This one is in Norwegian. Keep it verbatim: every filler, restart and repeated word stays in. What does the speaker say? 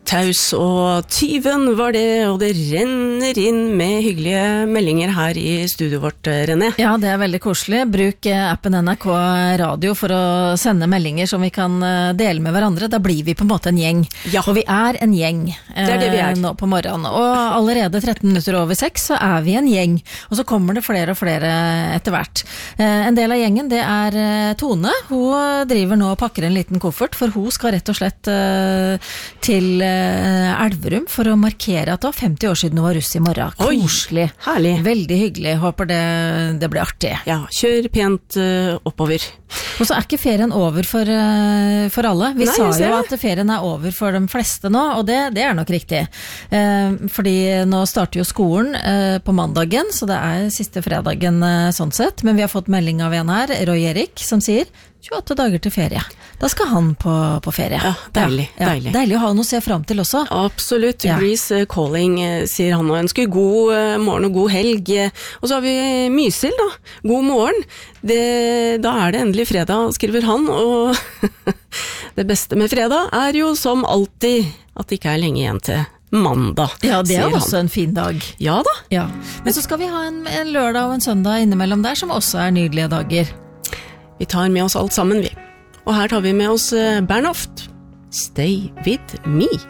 Taus og tyven var det, og det renner inn med hyggelige meldinger her i studioet vårt, René. Ja, det er veldig koselig. Bruk appen N R K Radio for å sende meldinger som vi kan dele med hverandre. Da blir vi på en måte en gjeng. Ja. Og vi er en gjeng det er det vi er. Eh, nå på morgenen. Og allerede tretten minutter over seks så er vi en gjeng. Og så kommer det flere og flere etter hvert. Eh, en del av gjengen, det er Tone. Hun driver nå og pakker en liten koffert, for hun skal rett og slett eh, til Elverum for å markere at det var femti år siden hun var russ i morgen. Koselig. Oi, herlig. Veldig hyggelig. Håper det, det blir artig. Ja, kjør pent uh, oppover. Og så er ikke ferien over for, uh, for alle. Vi Nei, sa jo det. at ferien er over for de fleste nå, og det, det er nok riktig. Uh, fordi nå starter jo skolen uh, på mandagen, så det er siste fredagen uh, sånn sett. Men vi har fått melding av en her, Roy Erik, som sier tjueåtte dager til ferie. Da skal han på, på ferie. Ja, deilig, ja, ja. deilig. Deilig å ha noe å se frem til også. Absolutt. Ja. Grease calling, sier han, og ønsker god morgen og god helg. Og så har vi Mysil da. God morgen. Det, da er det endelig fredag, skriver han, og det beste med fredag er jo som alltid at det ikke er lenge igjen til mandag. Ja, det er også han. en fin dag. Ja da. Ja. Men så skal vi ha en, en lørdag og en søndag innimellom der, som også er nydelige dager. Vi tar med oss alt sammen, vi. Og her tar vi med oss Bernhoft. Stay with me.